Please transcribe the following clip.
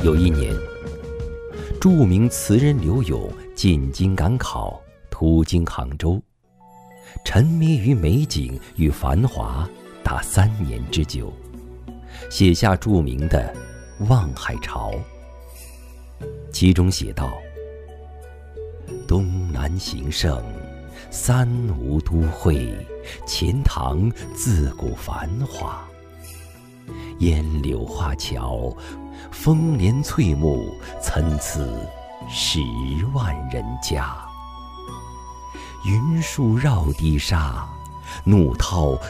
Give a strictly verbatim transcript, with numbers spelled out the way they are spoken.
有一年，著名词人刘永进京赶考，途经杭州，沉迷于美景与繁华达三年之久，写下著名的《望海潮》。其中写道：东南形胜，三吴都会，钱塘自古繁华。烟柳画桥，风帘翠幕，参差十万人家。云树绕堤沙，怒涛